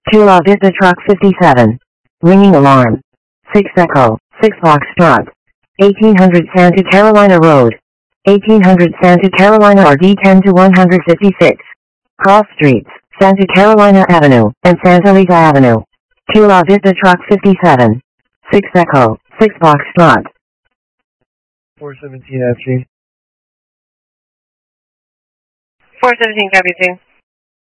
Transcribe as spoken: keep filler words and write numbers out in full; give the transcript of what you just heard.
two La Vista Truck fifty-seven. Ringing alarm. six Echo, six Foxtrot. eighteen hundred Santa Carolina Road. eighteen hundred Santa Carolina R D ten to one fifty-six. Cross Streets, Santa Carolina Avenue, and Santa Lisa Avenue. two La Vista Truck fifty-seven. six Echo, six Foxtrot. four seventeen F G. four seventeen, copy two.